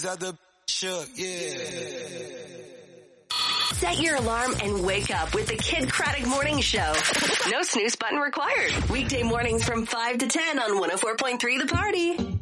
Other shook, yeah. Set your alarm and wake up with the Kid Craddock Morning Show. No snooze button required. Weekday mornings from 5 to 10 on 104.3 The Party.